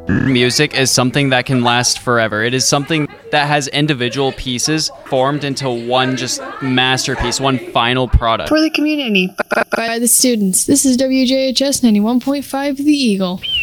Music is something that can last forever. It is something that has individual pieces formed into one just masterpiece, one final product. For the community. By the students. This is WJHS 91.5 The Eagle.